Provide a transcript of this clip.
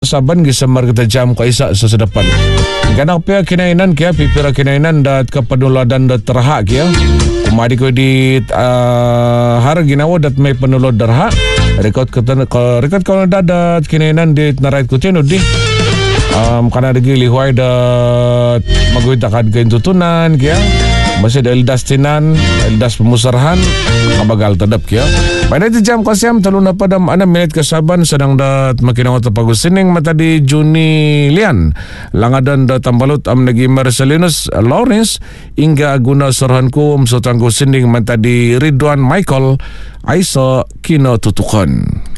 kasaban gisemar kita jam ka isa sa sedepan. Ganak pia kinainan kaya pipira kinainan dat kepenuladan dat terhak kaya. Kumadi ko di har ginawa dat may penulod derhak. Rekod kalau dadat kinainan di narait kutin di. Karena ada lihuai dat magwitakan kain tutunan kaya. Masih ada eldas tinan, eldas pemusarahan, kabagal tadap kaya. Pada itu jam kasiam telun apa dam 6 minit kesaban sedang dat makinang tapagus sining mata di Juni Lian. Langadan dat tambalut nagi Marcelinus Lawrence hingga guna sorhanku sotangku sining mata di Ridwan Michael Aiso Kino Tutukan.